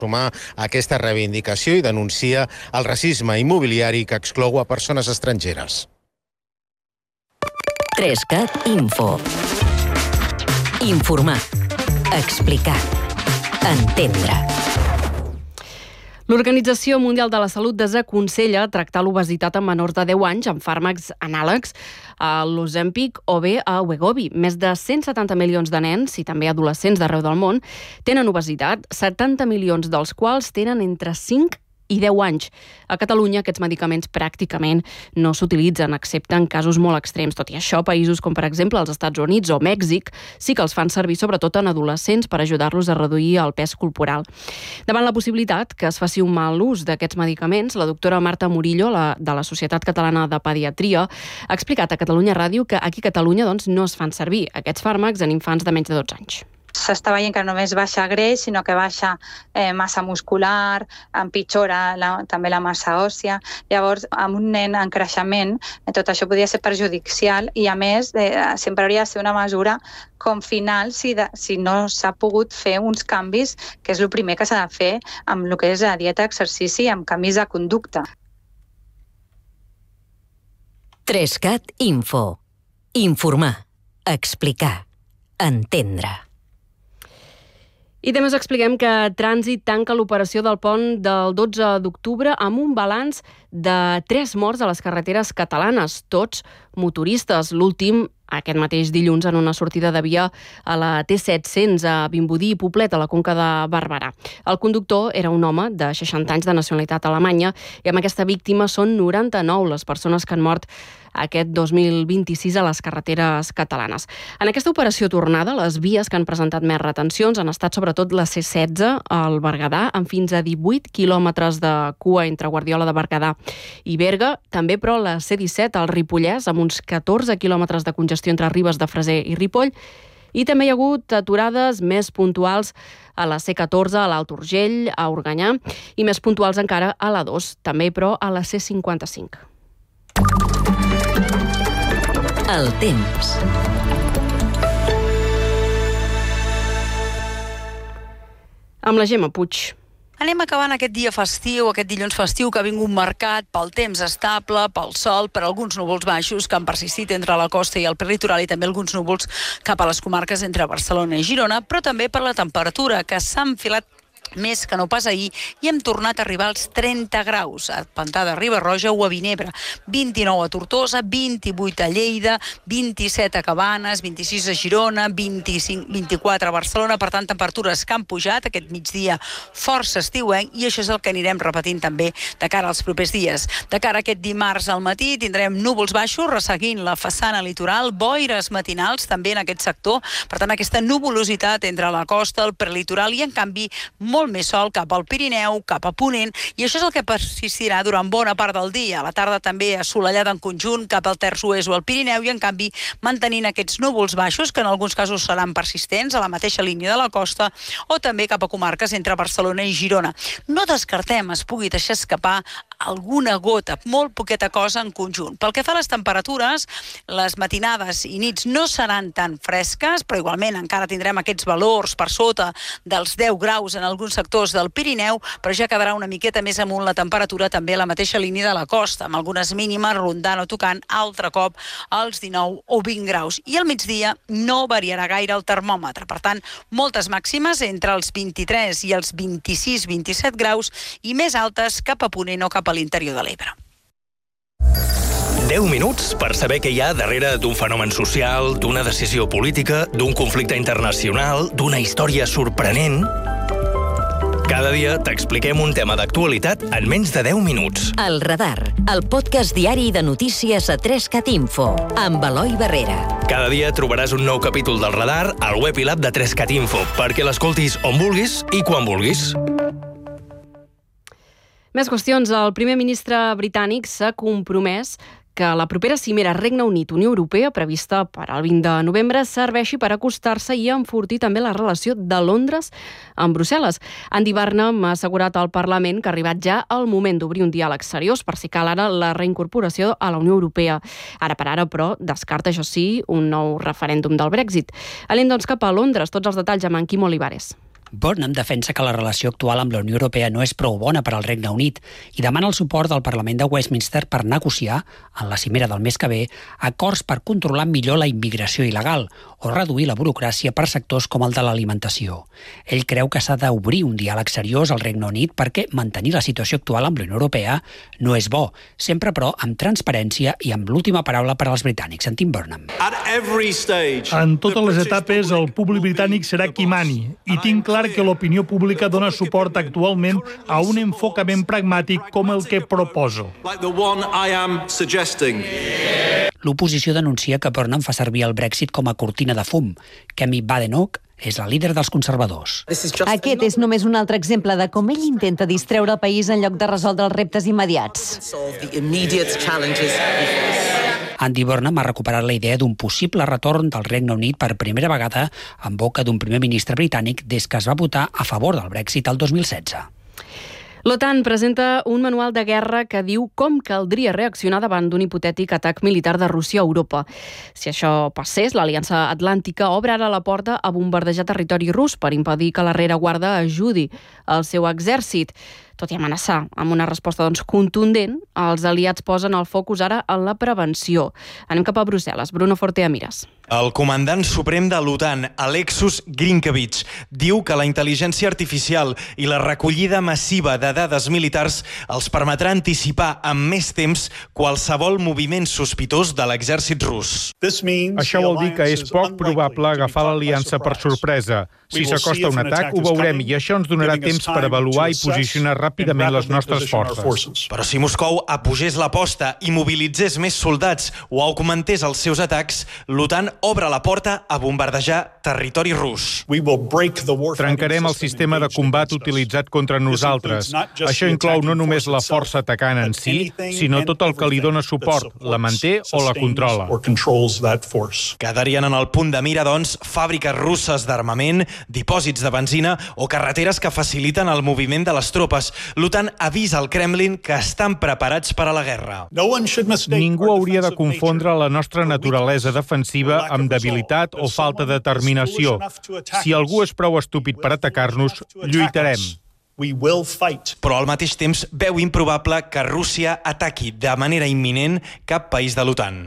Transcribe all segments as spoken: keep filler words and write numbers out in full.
sumar a aquesta reivindicació i denuncia el racisme immobiliari que exclou a persones estrangeres. trescat Info. Informar. Explicar. Entendre. L'Organització Mundial de la Salut desaconsella tractar l'obesitat en menors de deu anys amb fàrmacs anàlegs a l'Ozempic o bé a Wegovy. Més de cent setanta milions de nens i també adolescents d'arreu del món tenen obesitat, setanta milions dels quals tenen entre cinc i deu anys. A Catalunya aquests medicaments pràcticament no s'utilitzen, excepte en casos molt extrems. Tot i això, països com per exemple els Estats Units o Mèxic sí que els fan servir sobretot en adolescents per ajudar-los a reduir el pes corporal. Davant la possibilitat que es faci un mal ús d'aquests medicaments, la doctora Marta Murillo, la, de la Societat Catalana de Pediatria, ha explicat a Catalunya Ràdio que aquí a Catalunya doncs, no es fan servir aquests fàrmacs en infants de menys de dotze anys. S'està veient que no només baixa greix, sinó que baixa eh, massa muscular, empitjora la, també la massa òssia. Llavors, amb un nen en creixement, tot això podria ser perjudicial i, a més, eh, sempre hauria de ser una mesura com final si, de, si no s'ha pogut fer uns canvis, que és el primer que s'ha de fer amb el que és la dieta, exercici i amb canvis de conducta. trescat Info. Informar. Explicar. Entendre. I també us expliquem que Trànsit tanca l'operació del pont del dotze d'octubre amb un balanç de tres morts a les carreteres catalanes, tots motoristes. L'últim aquest mateix dilluns en una sortida de via a la T set-cents a Vimbodí i Poblet, a la Conca de Barberà. El conductor era un home de seixanta anys de nacionalitat alemanya i amb aquesta víctima són noranta-nou les persones que han mort aquest dos mil vint-i-sis a les carreteres catalanes. En aquesta operació tornada, les vies que han presentat més retencions han estat sobretot la C setze al Berguedà, amb fins a divuit quilòmetres de cua entre Guardiola de Berguedà i Berga, també però la C disset al Ripollès, amb uns catorze quilòmetres de congestió entre Ribes de Freser i Ripoll, i també hi ha hagut aturades més puntuals a la C catorze, a l'Alt Urgell, a Organyà, i més puntuals encara a la dos, també però a la C cinquanta-cinc. El temps. Amb la Gemma Puig. Anem acabant aquest dia festiu, aquest dilluns festiu que ha vingut marcat pel temps estable, pel sol, per alguns núvols baixos que han persistit entre la costa i el prelitoral i també alguns núvols cap a les comarques entre Barcelona i Girona, però també per la temperatura que s'ha enfilat més que no pas ahir, i hem tornat a arribar als trenta graus a Pantà de Riba-roja o a Vinebre, vint-i-nou a Tortosa, vint-i-vuit a Lleida, vint-i-set a Cabanes, vint-i-sis a Girona, vint-i-cinc, vint-i-quatre a Barcelona. Per tant, temperatures que han pujat aquest migdia força estiuenc, i això és el que anirem repetint també de cara als propers dies. De cara a aquest dimarts al matí tindrem núvols baixos resseguint la façana litoral, boires matinals també en aquest sector, per tant aquesta nuvolositat entre la costa, el prelitoral i en canvi molt molt més sol cap al Pirineu, cap a Ponent, i això és el que persistirà durant bona part del dia. A la tarda també assolellada en conjunt cap al terç oest o al Pirineu, i en canvi mantenint aquests núvols baixos que en alguns casos seran persistents a la mateixa línia de la costa o també cap a comarques entre Barcelona i Girona. No descartem es pugui deixar escapar alguna gota, molt poqueta cosa en conjunt. Pel que fa a les temperatures, les matinades i nits no seran tan fresques, però igualment encara tindrem aquests valors per sota dels deu graus en alguns sectors del Pirineu, però ja quedarà una miqueta més amunt la temperatura també a la mateixa línia de la costa, amb algunes mínimes rondant o tocant altre cop als dinou o vint graus. I al migdia no variarà gaire el termòmetre. Per tant, moltes màximes entre els vint-i-tres i els vint-i-sis vint-i-set graus i més altes cap a Ponent o cap a l'interior de l'Ebre. deu minuts per saber què hi ha darrere d'un fenomen social, d'una decisió política, d'un conflicte internacional, d'una història sorprenent. Cada dia t'expliquem un tema d'actualitat en menys de deu minuts. El Radar, el podcast diari de notícies a trescat Info, amb Eloi Barrera. Cada dia trobaràs un nou capítol del Radar al web i l'app de trescat Info, perquè l'escoltis on vulguis i quan vulguis. Més qüestions. El primer ministre britànic s'ha compromès que la propera cimera Regne Unit-Unió Europea, prevista per al vint de novembre, serveixi per acostar-se i enfortir també la relació de Londres amb Brussel·les. Andy Barnum ha assegurat al Parlament que ha arribat ja el moment d'obrir un diàleg seriós per si cal ara la reincorporació a la Unió Europea. Ara per ara, però, descarta, això sí, un nou referèndum del Brexit. Anem, doncs, cap a Londres. Tots els detalls amb en Quim Olivares. Burnham defensa que la relació actual amb la Unió Europea no és prou bona per al Regne Unit i demana el suport del Parlament de Westminster per negociar, en la cimera del mes que ve, acords per controlar millor la immigració il·legal o reduir la burocràcia per sectors com el de l'alimentació. Ell creu que s'ha d'obrir un diàleg seriós al Regne Unit perquè mantenir la situació actual amb la Unió Europea no és bo, sempre però amb transparència i amb l'última paraula per als britànics. Sentim Burnham. En totes les etapes el públic britànic serà qui mani i tinc clar que l'opinió pública dona suport actualment a un enfocament pragmàtic com el que proposo. L'oposició denuncia que Burnham fa servir el Brexit com a cortina de fum. Kemi Badenoch és la líder dels conservadors. Aquest és només un altre exemple de com ell intenta distreure el país en lloc de resoldre els reptes immediats. Andy Burnham ha recuperat la idea d'un possible retorn del Regne Unit per primera vegada en boca d'un primer ministre britànic des que es va votar a favor del Brexit el dos mil setze. L'OTAN presenta un manual de guerra que diu com caldria reaccionar davant d'un hipotètic atac militar de Rússia a Europa. Si això passés, l'Aliança Atlàntica obre ara la porta a bombardejar territori rus per impedir que la rereguarda ajudi el seu exèrcit. Tot i amenaçar amb una resposta doncs, contundent, els aliats posen el focus ara en la prevenció. Anem cap a Brussel·les. Bruno Fortea Mires. El comandant suprem de l'OTAN, Alexus Grinkevich, diu que la intel·ligència artificial i la recollida massiva de dades militars els permetrà anticipar amb més temps qualsevol moviment sospitós de l'exèrcit rus. Això vol dir que és poc probable agafar l'aliança per sorpresa. Si s'acosta un atac, ho veurem i això ens donarà temps per avaluar i posicionar ràpidament les nostres forces. Però si Moscou apugés l'aposta i mobilitzés més soldats o augmentés els seus atacs, l'OTAN obre la porta a bombardejar territori rus. Trencarem el sistema de combat utilitzat contra nosaltres. Això inclou no només la força atacant en si, sinó tot el que li dona suport, la manté o la controla. Quedarien en el punt de mira, doncs, fàbriques russes d'armament, dipòsits de benzina o carreteres que faciliten el moviment de les tropes. L'OTAN avisa al Kremlin que estan preparats per a la guerra. Ningú hauria de confondre la nostra naturalesa defensiva amb debilitat o falta de determinació. Si algú és prou estúpid per atacar-nos, lluitarem. Però al mateix temps veu improbable que Rússia ataqui de manera imminent cap país de l'OTAN.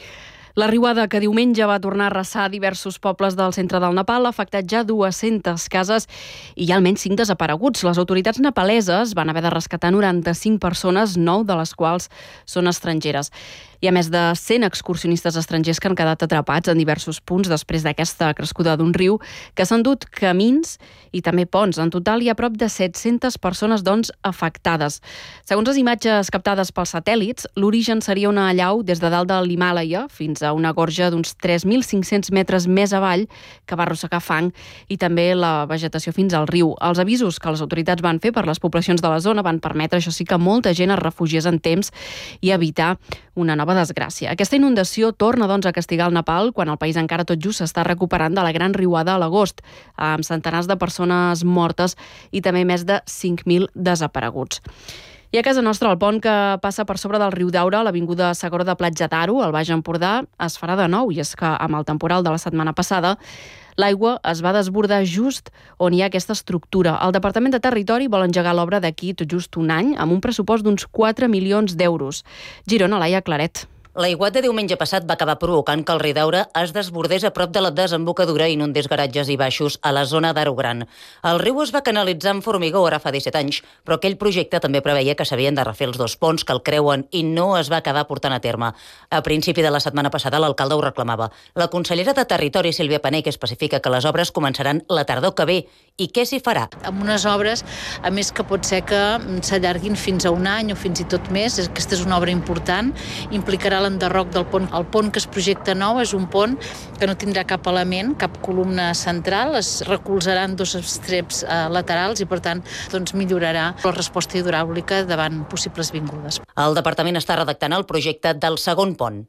La riuada que diumenge va tornar a arrasar diversos pobles del centre del Nepal ha afectat ja dues-centes cases i hi ha almenys cinc desapareguts. Les autoritats nepaleses van haver de rescatar noranta-cinc persones, nou de les quals són estrangeres. Hi ha més de cent excursionistes estrangers que han quedat atrapats en diversos punts després d'aquesta crescuda d'un riu que s'han dut camins i també ponts. En total hi ha prop de set-centes persones, doncs, afectades. Segons les imatges captades pels satèl·lits, l'origen seria una allau des de dalt de l'Himàlaia fins a una gorja d'uns tres mil cinc-cents metres més avall que va arrossegar fang i també la vegetació fins al riu. Els avisos que les autoritats van fer per les poblacions de la zona van permetre, això sí, que molta gent es refugiés en temps i evitar una nova desgràcia. Aquesta inundació torna, doncs, a castigar el Nepal quan el país encara tot just s'està recuperant de la gran riuada a l'agost, amb centenars de persones mortes i també més de cinc mil desapareguts. I a casa nostra, el pont que passa per sobre del riu Daura, a l'avinguda Segora de Platja d'Aro, al Baix Empordà, es farà de nou, i és que amb el temporal de la setmana passada l'aigua es va desbordar just on hi ha aquesta estructura. El Departament de Territori vol engegar l'obra d'aquí tot just un any amb un pressupost d'uns quatre milions d'euros. Girona, Laia Claret. L'aiguat de diumenge passat va acabar provocant que el riu Daura es desbordés a prop de la desembocadura i inundés garatges i baixos a la zona d'Aro Gran. El riu es va canalitzar amb formigó ara fa disset anys, però aquell projecte també preveia que s'havien de refer els dos ponts que el creuen i no es va acabar portant a terme. A principi de la setmana passada l'alcalde ho reclamava. La consellera de Territori, Sílvia Panell, especifica que les obres començaran la tardor que ve. I què s'hi farà? Amb unes obres, a més que pot ser que s'allarguin fins a un any o fins i tot més. Aquesta és una obra important, implicarà l'enderroc del pont. El pont que es projecta nou és un pont que no tindrà cap element, cap columna central, es recolzaran dos estreps eh, laterals i, per tant, doncs, millorarà la resposta hidràulica davant possibles vingudes. El departament està redactant el projecte del segon pont.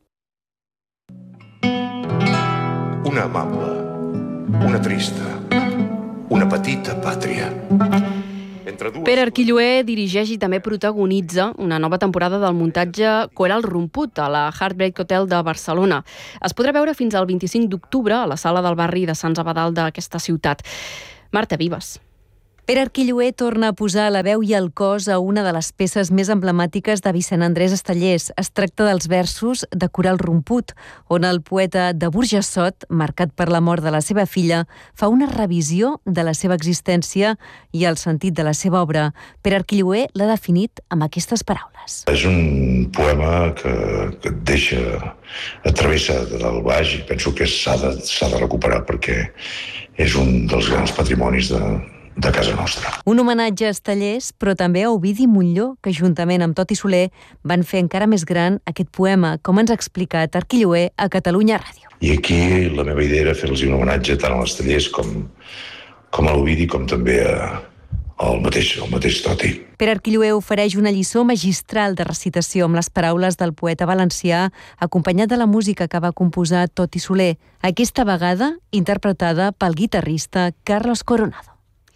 Una amable, una trista, una petita pàtria. Pere Arquilloé dirigeix i també protagonitza una nova temporada del muntatge Coral Romput a la Heartbreak Hotel de Barcelona. Es podrà veure fins al vint-i-cinc d'octubre a la sala del barri de Sants Abadal d'aquesta ciutat. Marta Vives. Pere Arquilloé torna a posar la veu i el cos a una de les peces més emblemàtiques de Vicent Andrés Estellés. Es tracta dels versos de Coral Romput, on el poeta de Burjassot, marcat per la mort de la seva filla, fa una revisió de la seva existència i el sentit de la seva obra. Pere Arquilloé l'ha definit amb aquestes paraules. És un poema que, que et deixa atravessat del baix i penso que s'ha de, s'ha de recuperar perquè és un dels grans patrimonis de, de casa nostra. Un homenatge a Estellés, però també a Ovidi Montllor, que juntament amb Toti Soler van fer encara més gran aquest poema, com ens ha explicat Arquilloé a Catalunya Ràdio. I aquí la meva idea era fer-los un homenatge tant a l'Estellés com, com a l'Ovidi, com també a, al mateix, al mateix Toti. Pere Arquilloé ofereix una lliçó magistral de recitació amb les paraules del poeta valencià, acompanyat de la música que va composar Toti Soler, aquesta vegada interpretada pel guitarrista Carlos Coronado.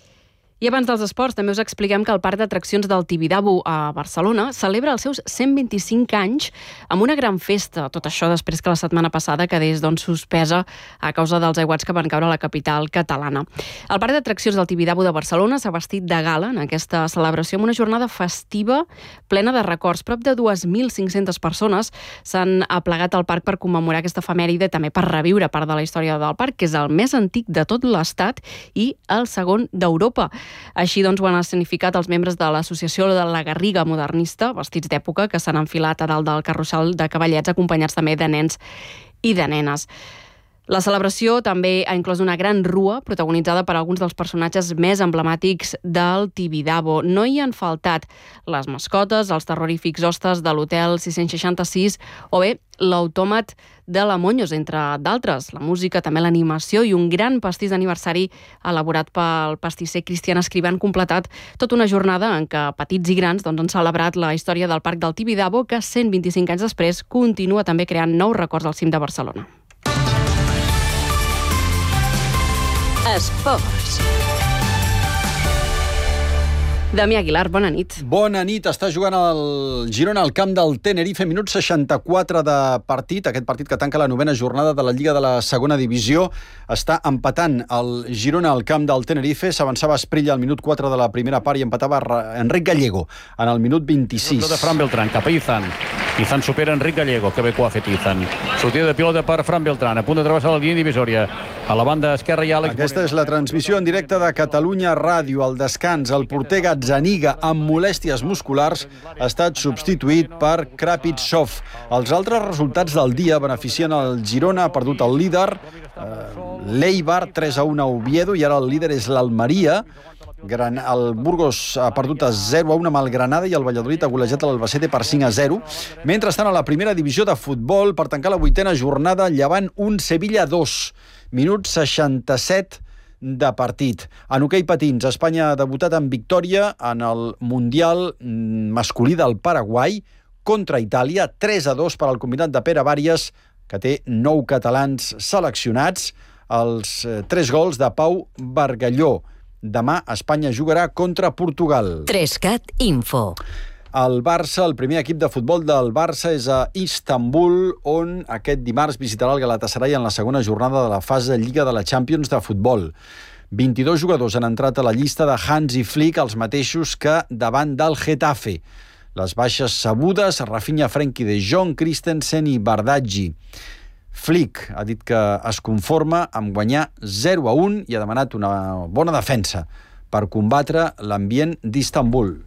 I abans dels esports, també us expliquem que el Parc d'Atraccions del Tibidabo a Barcelona celebra els seus cent vint-i-cinc anys amb una gran festa. Tot això després que la setmana passada quedés doncs, suspesa a causa dels aiguats que van caure a la capital catalana. El Parc d'Atraccions del Tibidabo de Barcelona s'ha vestit de gala en aquesta celebració amb una jornada festiva plena de records. Prop de dues mil cinc-centes persones s'han aplegat al parc per commemorar aquesta efemèride, també per reviure part de la història del parc, que és el més antic de tot l'Estat i el segon d'Europa. Així doncs ho han escenificat els membres de l'Associació de la Garriga Modernista, vestits d'època, que s'han enfilat a dalt del carrusel de cavallets, acompanyats també de nens i de nenes. La celebració també ha inclòs una gran rua protagonitzada per alguns dels personatges més emblemàtics del Tibidabo. No hi han faltat les mascotes, els terrorífics hostes de l'Hotel sis-cents seixanta-sis o bé l'autòmat de la Monyos, entre d'altres. La música, també l'animació i un gran pastís d'aniversari elaborat pel pastisser Cristian Escrivà han completat tota una jornada en què petits i grans doncs, han celebrat la història del Parc del Tibidabo, que cent vint-i-cinc anys després continua també creant nous records al cim de Barcelona. Esports. Damià Aguilar, bona nit. Bona nit. Està jugant el Girona al camp del Tenerife, minut seixanta-quatre de partit. Aquest partit que tanca la novena jornada de la Lliga de la Segona Divisió. Està empatant el Girona al camp del Tenerife. S'avançava Esprilla al minut quatre de la primera part i empatava Enric Gallego en el minut vint-i-sis. Pilota de Fran Beltrán, cap a Izan. Izan supera Enric Gallego, que bé que ho ha fet Izan. Sortida de pilota per Fran Beltrán, a punt de travessar la línia divisòria. A la banda esquerra hi ha Àlex. Aquesta és la transmissió en directe de Catalunya Ràdio. Al descans, el porter Gazzaniga, amb molèsties musculars, ha estat substituït per Krapitsov. Els altres resultats del dia beneficien el Girona, ha perdut el líder, eh, l'Eibar, tres a un a Oviedo, i ara el líder és l'Almeria. Gran... El Burgos ha perdut a zero a un amb el Granada i el Valladolid ha golejat l'Albacete per cinc a zero. Mentrestant, a la primera divisió de futbol, per tancar la vuitena jornada, Llevant un, Sevilla dos. Minut seixanta-set de partit. En hoquei patins, Espanya ha debutat en victòria en el Mundial masculí del Paraguai contra Itàlia, tres a dos per al combinat de Pere Bàries, que té nou catalans seleccionats, els tres gols de Pau Bargalló. Demà Espanya jugarà contra Portugal. Trescat Info. El Barça, el primer equip de futbol del Barça és a Istanbul, on aquest dimarts visitarà el Galatasaray en la segona jornada de la fase de Lliga de la Champions de futbol. vint-i-dos jugadors han entrat a la llista de Hansi Flick, els mateixos que davant del Getafe. Les baixes sabudes, Rafinha, Frenkie de Jong, Christensen i Bardaggi. Flick ha dit que es conforma amb guanyar zero a un i ha demanat una bona defensa per combatre l'ambient d'Istanbul.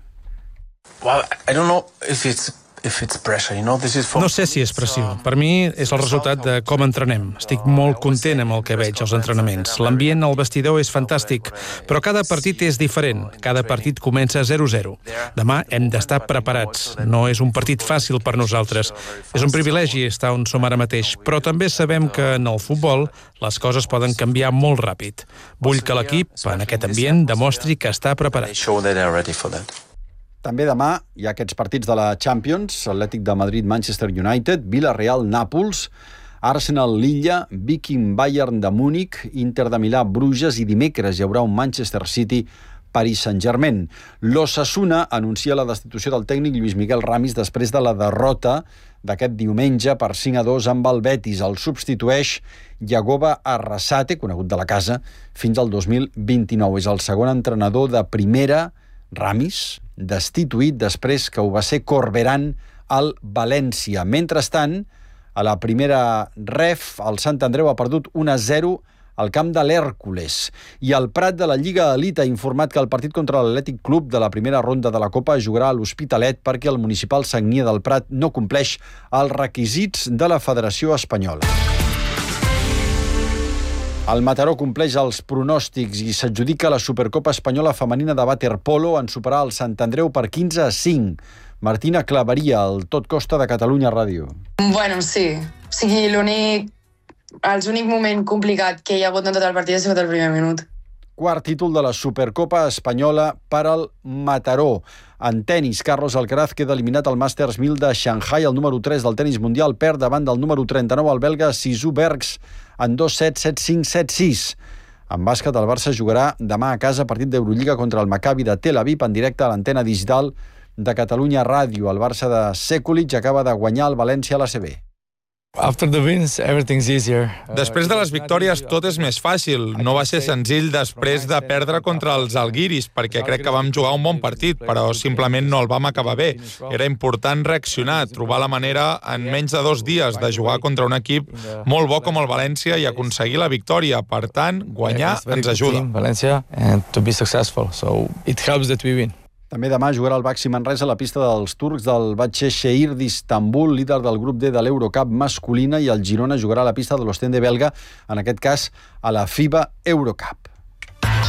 Well, I don't know if it's if it's pressure, you know, this is for... No sé si és pressió. Per mi és el resultat de com entrenem. Estic molt content amb el que veig als entrenaments. L'ambient al vestidor és fantàstic, però cada partit és diferent. Cada partit comença a zero a zero. Demà hem d'estar preparats. No és un partit fàcil per nosaltres. És un privilegi estar on som ara mateix, però també sabem que en el futbol les coses poden canviar molt ràpid. Vull que l'equip, en aquest ambient, demostri que està preparat. També demà hi ha aquests partits de la Champions, Atlètic de Madrid, Manchester United, Villarreal, Nàpols, Arsenal, Lilla, Viking, Bayern de Múnich, Inter de Milà, Bruges, i dimecres hi haurà un Manchester City, Paris Saint-Germain. L'Osasuna anuncia la destitució del tècnic Lluís Miguel Ramis després de la derrota d'aquest diumenge per cinc a dos amb el Betis. El substitueix Yagoba Arrasate, conegut de la casa, fins al dos mil vint-i-nou. És el segon entrenador de primera, Ramis, destituït després que ho va ser Corberán al València. Mentrestant, a la primera ref, el Sant Andreu ha perdut un a zero al camp de l'Hèrcules. I el Prat de la Lliga Elite ha informat que el partit contra l'Atlètic Club de la primera ronda de la Copa jugarà a l'Hospitalet perquè el municipal Sagnia del Prat no compleix els requisits de la Federació Espanyola. El Mataró compleix els pronòstics i s'adjudica la Supercopa Espanyola Femenina de Waterpolo en superar el Sant Andreu per quinze a cinc. Martina Claveria, el Tot Costa de Catalunya Ràdio. Bueno, sí. O sigui, l'únic... L'únic moment complicat que hi ha hagut en tot el partit ha sigut el primer minut. Quart títol de la Supercopa Espanyola per al Mataró. En tenis, Carlos Alcaraz queda eliminat al Masters mil de Shanghai. El número tres del tenis mundial perd davant del número trenta-nou, el belga Sisou Bergs, en dos set, set cinc, set sis. En bàsquet, el Barça jugarà demà a casa partit d'Eurolliga contra el Maccabi de Tel Aviv en directe a l'antena digital de Catalunya Ràdio. El Barça de Sekulic acaba de guanyar el València a l'A C B. Després de les victòries tot és més fàcil. No va ser senzill després de perdre contra els Alguiris, perquè crec que vam jugar un bon partit, però simplement no el vam acabar bé. Era important reaccionar, trobar la manera en menys de dos dies de jugar contra un equip molt bo com el València i aconseguir la victòria. Per tant, guanyar ens ajuda. També demà jugarà el Baxi Manresa a la pista dels turcs del Başakşehir d'Istanbul, líder del grup D de l'Eurocup masculina, i el Girona jugarà a la pista de l'Ostende belga, en aquest cas a la FIBA Eurocup.